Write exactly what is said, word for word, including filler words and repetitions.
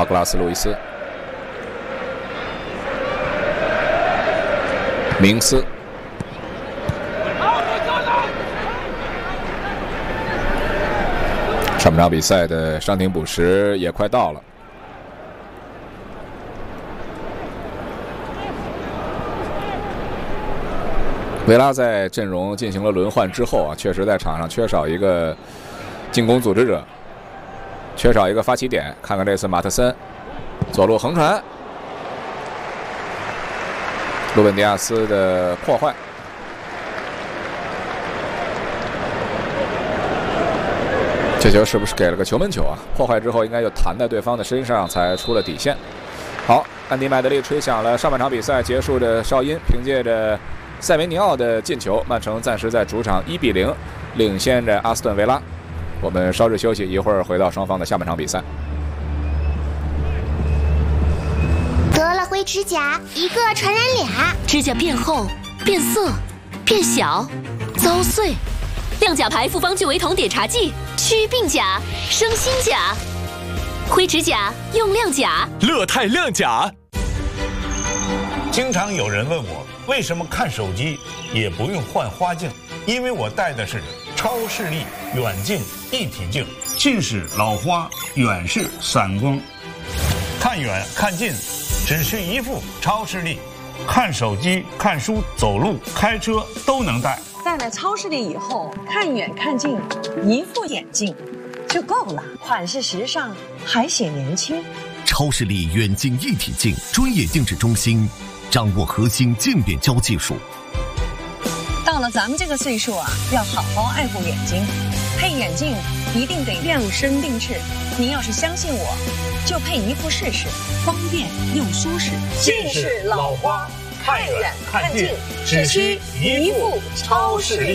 道格拉斯·路易斯、明斯。上半场比赛的伤停补时也快到了。维拉在阵容进行了轮换之后啊，确实在场上缺少一个进攻组织者，缺少一个发起点。看看这次马特森左路横传，鲁本迪亚斯的破坏。这球是不是给了个球门球啊？破坏之后应该就弹在对方的身上，才出了底线。好，安迪麦德利吹响了上半场比赛结束的哨音，凭借着塞维尼奥的进球，曼城暂时在主场一比零领先着阿斯顿维拉。我们稍事休息，一会儿回到双方的下半场比赛。 得了灰指甲，一个传染俩， 指甲变厚、变色、变小、遭碎。亮甲牌复方聚维酮碘茶剂，祛病甲、生新甲。灰指甲用亮甲， 乐泰亮甲。 经常有人问我，为什么看手机也不用换花镜？因为我戴的是超视力远近一体镜，近视老花，远视散光，看远看近只需一副超视力，看手机、看书、走路、开车都能戴。 戴了超视力以后，看远看近，一副眼镜就够了，款式时尚，还显年轻。 超视力远近一体镜专业定制中心，掌握核心镜变焦技术。 到了咱们这个岁数啊，要好好爱护眼睛，配眼镜一定得量身定制。您要是相信我，就配一副试试，方便又舒适。 近视老花，看远看近只需一副超视力。